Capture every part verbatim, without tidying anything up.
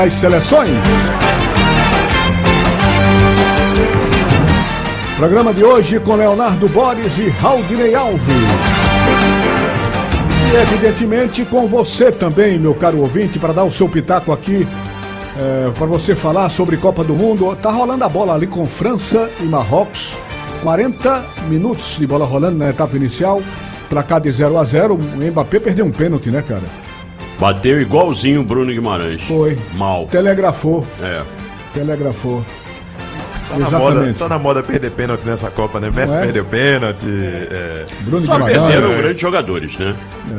As seleções. Programa de hoje com Leonardo Boris e Raudinei Alves. E evidentemente com você também, meu caro ouvinte, para dar o seu pitaco aqui, é, para você falar sobre Copa do Mundo. Tá rolando a bola ali com França e Marrocos. quarenta minutos de bola rolando na etapa inicial. Placar de zero a zero. O Mbappé perdeu um pênalti, né, cara? Bateu igualzinho o Bruno Guimarães. Foi. Mal. Telegrafou. É. Telegrafou. Tá na, moda, tá na moda perder pênalti nessa Copa, né? Messi é? perdeu pênalti. É... Bruno Só Guimarães. perderam grandes jogadores, né?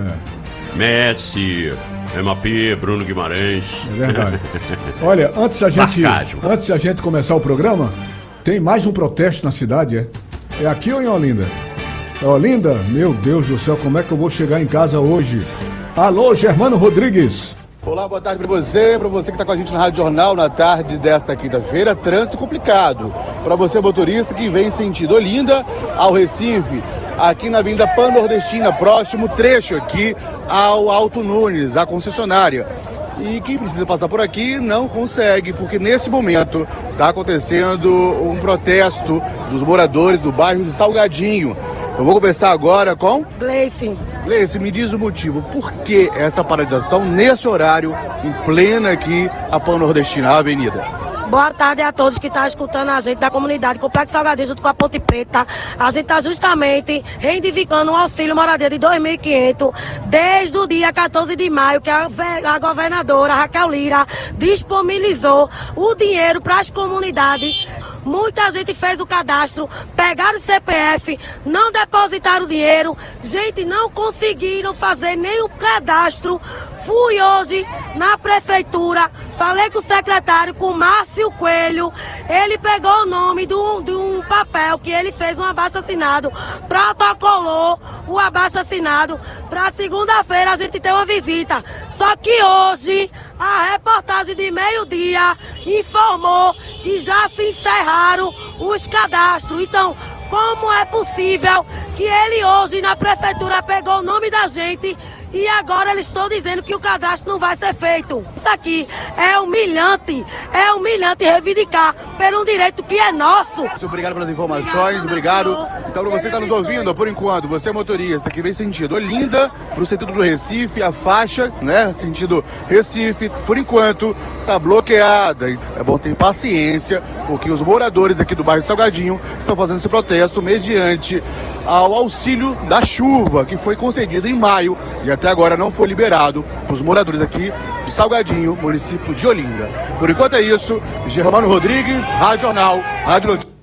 É. Messi, Mbappé, Bruno Guimarães. É verdade. Olha, antes a gente, antes a gente começar o programa, tem mais um protesto na cidade, é? É aqui ou em Olinda? É Olinda? Meu Deus do céu, como é que eu vou chegar em casa hoje? Alô, Germano Rodrigues. Olá, boa tarde para você, para você que está com a gente na Rádio Jornal na tarde desta quinta-feira. Trânsito complicado. Para você, motorista que vem sentido Olinda ao Recife, aqui na Avenida Pan-Nordestina, próximo trecho aqui ao Alto Nunes, a concessionária. E quem precisa passar por aqui não consegue, porque nesse momento está acontecendo um protesto dos moradores do bairro de Salgadinho. Eu vou conversar agora com... Gleice. Gleice, me diz o motivo. Por que essa paralisação nesse horário, em plena aqui, a Pan-Nordestina, a avenida? Boa tarde a todos que estão escutando a gente da comunidade Complexo Salgadinho junto com a Ponte Preta. A gente está justamente reivindicando um auxílio moradia de dois mil e quinhentos desde o dia quatorze de maio, que a, a governadora Raquel Lira disponibilizou o dinheiro para as comunidades. Muita gente fez o cadastro, pegaram o C P F, não depositaram o dinheiro, gente, não conseguiram fazer nem o cadastro. Fui hoje na prefeitura, falei com o secretário, com o Márcio Coelho, ele pegou o nome de um, de um papel que ele fez um abaixo-assinado, protocolou o abaixo-assinado, para segunda-feira a gente ter uma visita. Só que hoje a reportagem de meio-dia informou que já se encerraram os cadastros. Então, como é possível que ele hoje na prefeitura pegou o nome da gente e agora eles estão dizendo que o cadastro não vai ser feito? Isso aqui é humilhante, é humilhante reivindicar pelo um direito que é nosso. Obrigado pelas informações, obrigado. Então, para você que está nos ouvindo, por enquanto, você é motorista que vem sentido Olinda, para o sentido do Recife, a faixa, né, sentido Recife, por enquanto, está bloqueada. É bom ter paciência, porque os moradores aqui do bairro de Salgadinho estão fazendo esse protesto mediante ao auxílio da chuva, que foi concedido em maio e até agora não foi liberado para os moradores aqui de Salgadinho, município de Olinda. Por enquanto é isso, Germano Rodrigues, Rádio Jornal, Rádio Notícias.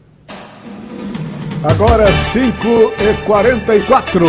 Agora cinco e quarenta e quatro.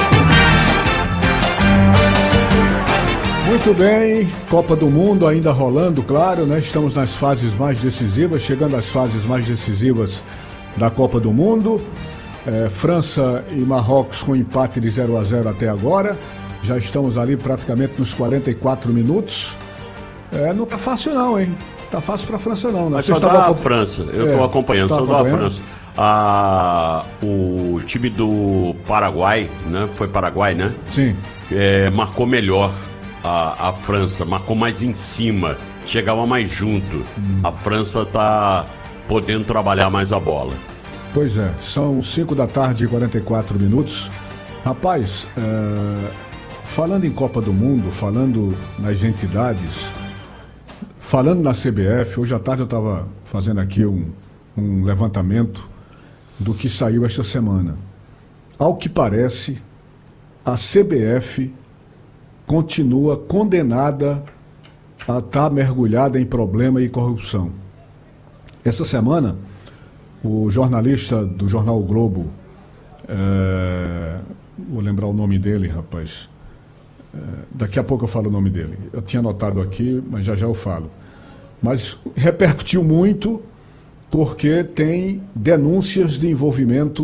Muito bem, Copa do Mundo ainda rolando, claro, né? Estamos nas fases mais decisivas, chegando às fases mais decisivas da Copa do Mundo. É, França e Marrocos com empate de zero a zero até agora. Já estamos ali praticamente nos quarenta e quatro minutos. É, não tá fácil não, hein? Tá fácil pra França não, né? Mas só dá a França, eu é, tô acompanhando, tá só acompanhando? dá a França. Ah, o time do Paraguai, né? Foi Paraguai, né? Sim. É, marcou melhor a, a França, marcou mais em cima, chegava mais junto. Hum. A França tá podendo trabalhar mais a bola. Pois é, são cinco da tarde e quarenta e quatro minutos. Rapaz, é, falando em Copa do Mundo, falando nas entidades, falando na C B F, hoje à tarde eu estava fazendo aqui um, um levantamento do que saiu esta semana. Ao que parece, a C B F continua condenada a estar mergulhada em problema e corrupção. Essa semana, o jornalista do jornal o Globo, é, vou lembrar o nome dele, rapaz, é, daqui a pouco eu falo o nome dele, eu tinha anotado aqui, mas já já eu falo, mas repercutiu muito porque tem denúncias de envolvimento